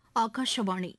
ஆகாஷவாணி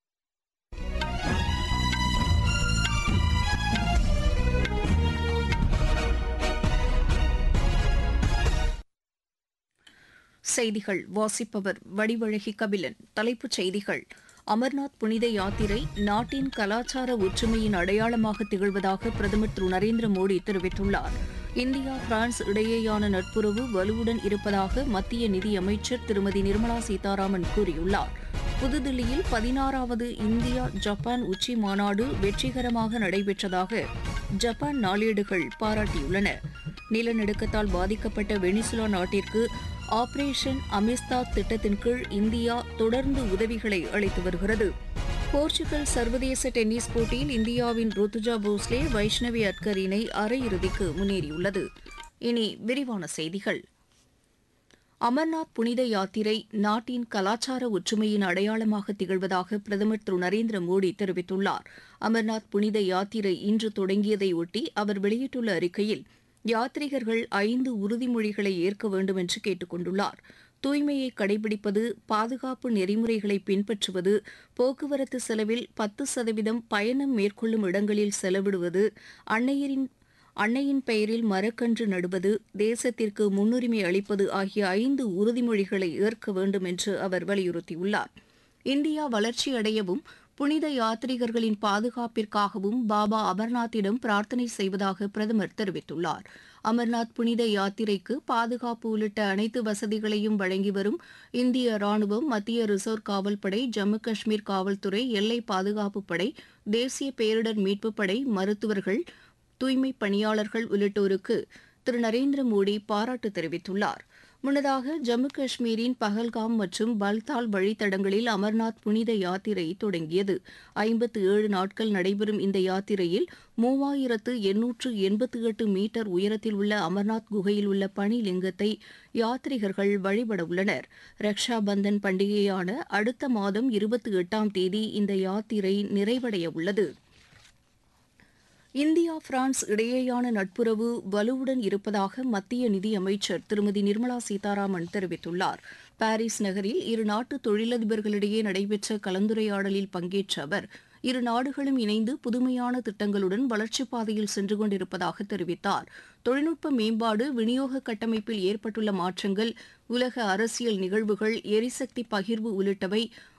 செய்திகள் வாசிப்பவர் வடிவழகி கபிலன். தலைப்புச் செய்திகள்: அமர்நாத் புனித யாத்திரை நாட்டின் கலாச்சார ஒற்றுமையின் அடையாளமாக திகழ்வதாக பிரதமர் திரு நரேந்திர மோடி தெரிவித்துள்ளார். இந்தியா பிரான்ஸ் இடையேயான நட்புறவு வலுவுடன் இருப்பதாக மத்திய நிதியமைச்சர் திருமதி நிர்மலா சீதாராமன் கூறியுள்ளார். புதுதில்லியில் 16வது இந்தியா ஜப்பான் உச்சி மாநாடு வெற்றிகரமாக நடைபெற்றதாக ஜப்பான் நாளேடுகள் பாராட்டியுள்ளன. நிலநடுக்கத்தால் பாதிக்கப்பட்ட வெனிசுலா நாட்டிற்கு ஆபரேஷன் அமிஸ்தாத் திட்டத்தின் கீழ் இந்தியா தொடர்ந்து உதவிகளை அளித்து வருகிறது. போர்ச்சுகல் சர்வதேச டென்னிஸ் போட்டியில் இந்தியாவின் ருத்துஜா போஸ்லே வைஷ்ணவி அட்கர் இணை அரையிறுதிக்கு முன்னேறியுள்ளது. இனி விரிவான செய்திகள். அமர்நாத் புனித யாத்திரை நாட்டின் கலாச்சார ஒற்றுமையின் அடையாளமாக திகழ்வதாக பிரதமர் திரு நரேந்திர மோடி தெரிவித்துள்ளார். அமர்நாத் புனித யாத்திரை இன்று தொடங்கியதையொட்டி அவர் வெளியிட்டுள்ள அறிக்கையில், யாத்ரீகர்கள் 5 உறுதிமொழிகளை ஏற்க வேண்டும் என்று கேட்டுக் கொண்டுள்ளார். தூய்மையை கடைபிடிப்பது, பாதுகாப்பு நெறிமுறைகளை பின்பற்றுவது, போக்குவரத்து செலவில் 10% பயணம் மேற்கொள்ளும் இடங்களில் செலவிடுவது, அன்னையின் பெயரில் மரக்கன்று நடுவது, தேசத்திற்கு முன்னுரிமை அளிப்பது ஆகிய 5 உறுதிமொழிகளை ஏற்க வேண்டும் என்று அவர் வலியுறுத்தியுள்ளார். இந்தியா வளர்ச்சியடையவும் புனித யாத்ரீகர்களின் பாதுகாப்பிற்காகவும் பாபா அமர்நாத்திடம் பிரார்த்தனை செய்வதாக பிரதமர் தெரிவித்துள்ளார். அமர்நாத் புனித யாத்திரைக்கு பாதுகாப்பு உள்ளிட்ட அனைத்து வசதிகளையும் வழங்கி வரும் இந்திய ராணுவம், மத்திய ரிசர்வ் காவல்படை, ஜம்மு காஷ்மீர் காவல்துறை, எல்லை பாதுகாப்புப் படை, தேசிய பேரிடர் மீட்புப் படை, மருத்துவர்கள், தூய்மைப் பணியாளர்கள் உள்ளிட்டோருக்கு திரு நரேந்திர மோடி பாராட்டு தெரிவித்துள்ளார். முன்னதாக ஜம்மு காஷ்மீரின் பஹல்காம் மற்றும் பல்தால் வழித்தடங்களில் அமர்நாத் புனித யாத்திரை தொடங்கியது. 57 நாட்கள் நடைபெறும் இந்த யாத்திரையில் 3888 மீட்டர் உயரத்தில் உள்ள அமர்நாத் குகையில் உள்ள பனிலிங்கத்தை யாத்ரீகர்கள் வழிபட உள்ளனர். ரக்ஷா பந்தன் பண்டிகையான அடுத்த மாதம் 28ஆம் தேதி இந்த யாத்திரை நிறைவடைய உள்ளது. இந்தியா பிரான்ஸ் இடையேயான நட்புறவு வலுவுடன் இருப்பதாக மத்திய நிதியமைச்சர் திருமதி நிர்மலா சீதாராமன் தெரிவித்துள்ளார். பாரிஸ் நகரில் இரு நாட்டு தொழிலதிபர்களிடையே நடைபெற்ற கலந்துரையாடலில் பங்கேற்ற அவர், இரு நாடுகளும் இணைந்து புதுமையான திட்டங்களுடன் வளர்ச்சிப் பாதையில் சென்று கொண்டிருப்பதாக தெரிவித்தார். தொழில்நுட்ப மேம்பாடு, விநியோக கட்டமைப்பில் ஏற்பட்டுள்ள மாற்றங்கள், உலக அரசியல் நிகழ்வுகள், எரிசக்தி பகிர்வு உள்ளிட்டவை